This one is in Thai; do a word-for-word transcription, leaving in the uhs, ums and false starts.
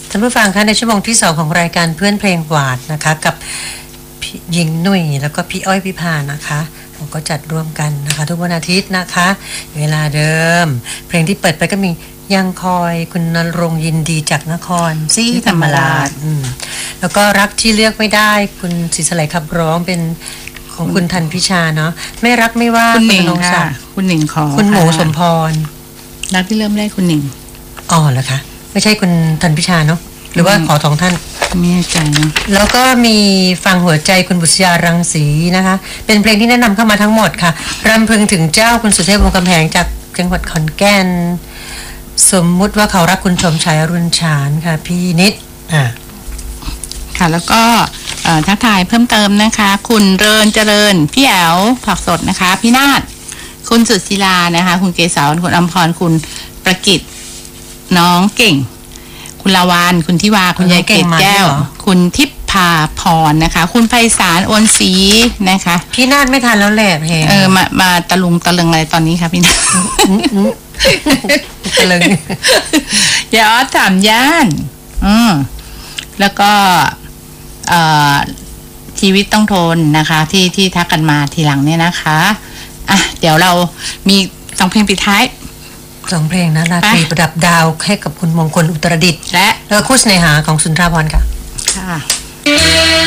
ท่านผู้ฟังคะในชั่วโมงที่สองของรายการเพื่อนเพลงหวานนะคะกับพี่หญิงหนุ่ยแล้วก็พี่อ้อยพิพานะคะเราก็จัดร่วมกันนะคะทุกวันอาทิตย์นะคะเวลาเดิมเพลงที่เปิดไปก็มียังคอยคุณณรงค์ยินดีจากนครศรีธรรมราชแล้วก็รักที่เลือกไม่ได้คุณศรีสไลขับร้องเป็นของคุณทันพิชาเนาะไม่รักไม่ว่าคุณหนิงค่ะคุณหนิงขอคุณหมูสมพรรักที่เริ่มได้คุณหนิงอ๋อเหรอคะไม่ใช่คุณทันพิชาเนาะหรือว่าขอสองท่านไม่แน่ใจเนาะแล้วก็มีฟังหัวใจคุณบุษยารังสีนะคะเป็นเพลงที่แนะนำเข้ามาทั้งหมดค่ะรำพึงถึงเจ้าคุณสุเทพวงศ์กำแพงจากจังหวัดขอนแก่นสมมุติว่าเขารักคุณชมชัยอรุณฉานค่ะพี่นิดอ่าค่ะแล้วก็ทักทายเพิ่มเติมนะคะคุณเริญเจริญพี่แอ๋วผักสดนะคะพี่นาฏคุณสุศิลานะคะคุณเกษรคุณอมพรคุณประกิตน้องเก่งคุณลาวานคุณทิวาคุณยายเกศแก้วคุณทิพพาพรนะคะคุณไพศาลโอนศรีนะคะพี่นาฏไม่ทันแล้วแหละเพลงเออมามาตะลุงตะลึงอะไรตอนนี้คะพี่นาฏตะลึงอย่าออดถามย่านอืมแล้วก็เอ่อชีวิตต้องทนนะคะที่ที่ทักกันมาทีหลังเนี่ยนะคะอ่ะเดี๋ยวเรามีสองเพลงปิดท้ายสองเพลงนะราตรีประดับดาวให้กับคุณมงคลอุตรดิตถ์และแล้วก็คู่เสน่หาของสุนทราภรณ์ค่ะค่ะ